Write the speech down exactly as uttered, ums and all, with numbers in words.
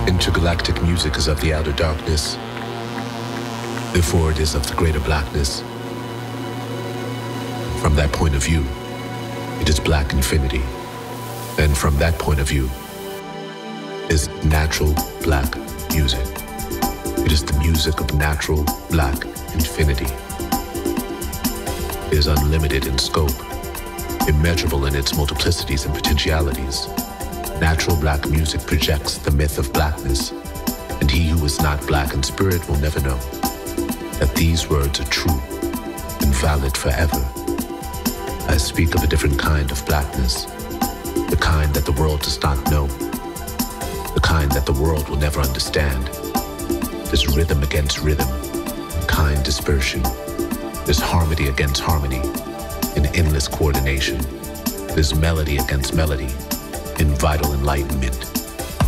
Intergalactic music is of the outer darkness, therefore it is of the greater blackness. From that point of view, it is black infinity. And from that point of view, is natural black music. It is the music of natural black infinity. It is unlimited in scope, immeasurable in its multiplicities and potentialities. Natural black music projects the myth of blackness, and he who is not black in spirit will never know that these words are true and valid forever. I speak of a different kind of blackness, the kind that the world does not know, the kind that the world will never understand. There's rhythm against rhythm, kind dispersion. There's harmony against harmony, in endless coordination. There's melody against melody, in vital enlightenment.